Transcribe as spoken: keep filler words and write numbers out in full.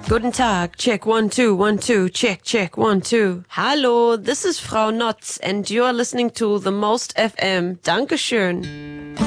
Guten Tag, check one, two, one, two, check, check, one, two. Hallo, this is Frau Notz and you are listening to The Most F M. Dankeschön.